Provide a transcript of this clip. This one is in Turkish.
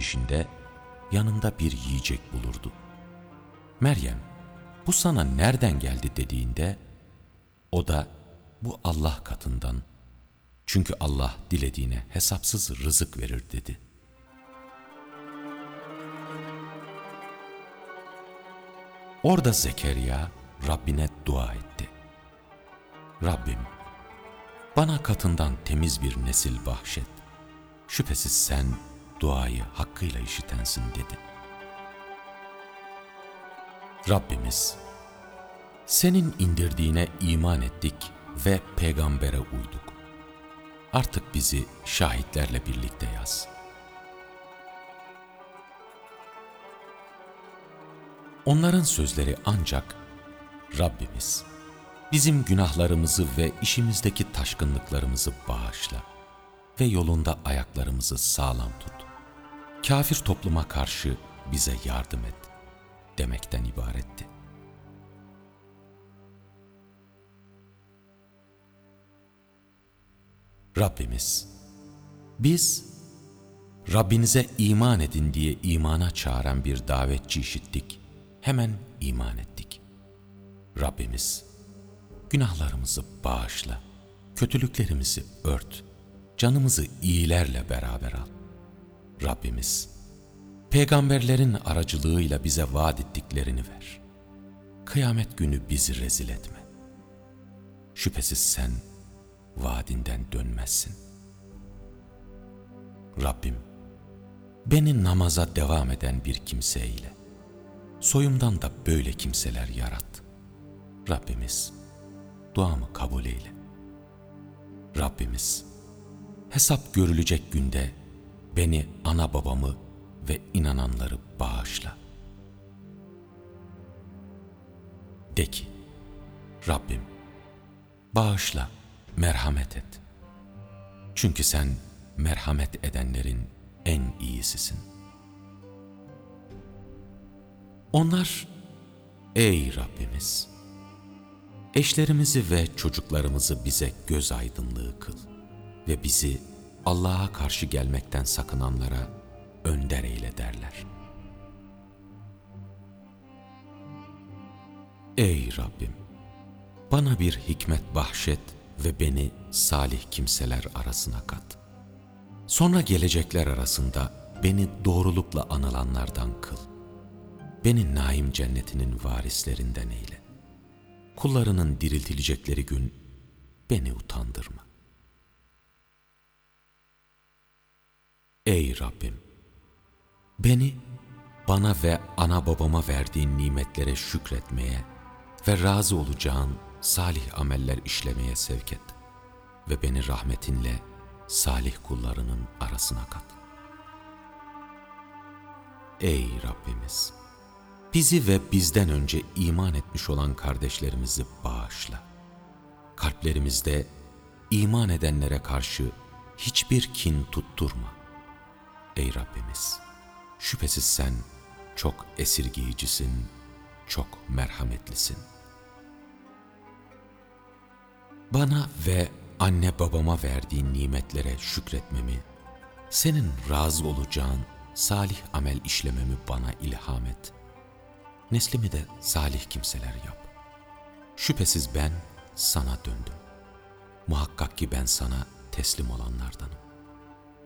girişinde yanında bir yiyecek bulurdu. Meryem, bu sana nereden geldi dediğinde, o da bu Allah katından, çünkü Allah dilediğine hesapsız rızık verir dedi. Orada Zekeriya Rabbine dua etti. Rabbim, bana katından temiz bir nesil bahşet. Şüphesiz sen duayı hakkıyla işitensin dedi. Rabbimiz, senin indirdiğine iman ettik ve peygambere uyduk. Artık bizi şahitlerle birlikte yaz. Onların sözleri ancak, Rabbimiz, bizim günahlarımızı ve işimizdeki taşkınlıklarımızı bağışla ve yolunda ayaklarımızı sağlam tut. Kafir topluma karşı bize yardım et demekten ibaretti. Rabbimiz, biz Rabbinize iman edin diye imana çağıran bir davetçi işittik, hemen iman ettik. Rabbimiz, günahlarımızı bağışla, kötülüklerimizi ört, canımızı iyilerle beraber al. Rabbimiz, peygamberlerin aracılığıyla bize vaat ettiklerini ver. Kıyamet günü bizi rezil etme. Şüphesiz sen vaadinden dönmezsin. Rabbim, beni namaza devam eden bir kimse eyle. Soyumdan da böyle kimseler yarat. Rabbimiz, duamı kabul eyle. Rabbimiz, hesap görülecek günde beni, ana babamı ve inananları bağışla. De ki, Rabbim, bağışla, merhamet et. Çünkü sen merhamet edenlerin en iyisisin. Onlar, ey Rabbimiz, eşlerimizi ve çocuklarımızı bize göz aydınlığı kıl ve bizi Allah'a karşı gelmekten sakınanlara önder eyle derler. Ey Rabbim, bana bir hikmet bahşet ve beni salih kimseler arasına kat. Sonra gelecekler arasında beni doğrulukla anılanlardan kıl. Beni naim cennetinin varislerinden eyle. Kullarının diriltilecekleri gün beni utandırma. Ey Rabbim, beni bana ve ana babama verdiğin nimetlere şükretmeye ve razı olacağın salih ameller işlemeye sevk et ve beni rahmetinle salih kullarının arasına kat. Ey Rabbimiz, bizi ve bizden önce iman etmiş olan kardeşlerimizi bağışla. Kalplerimizde iman edenlere karşı hiçbir kin tutturma. Ey Rabbimiz, şüphesiz sen çok esirgeyicisin, çok merhametlisin. Bana ve anne babama verdiğin nimetlere şükretmemi, senin razı olacağın salih amel işlememi bana ilham et. Neslimi de salih kimseler yap. Şüphesiz ben sana döndüm. Muhakkak ki ben sana teslim olanlardanım.